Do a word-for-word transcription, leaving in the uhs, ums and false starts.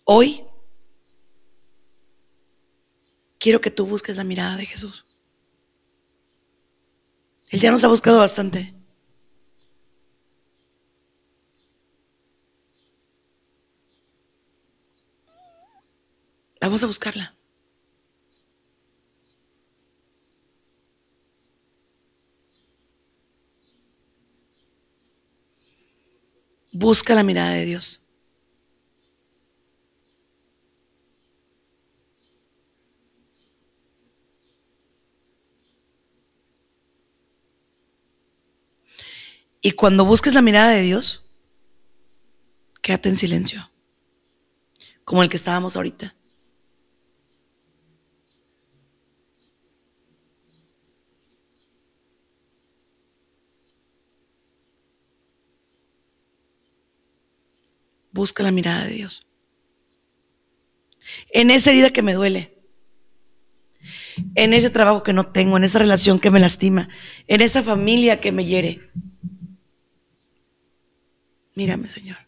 Hoy quiero que tú busques la mirada de Jesús. Él ya nos ha buscado bastante. Vamos a buscarla. Busca la mirada de Dios. Y cuando busques la mirada de Dios, quédate en silencio, como el que estábamos ahorita. Busca la mirada de Dios. En esa herida que me duele, en ese trabajo que no tengo, en esa relación que me lastima, en esa familia que me hiere. Mírame, Señor.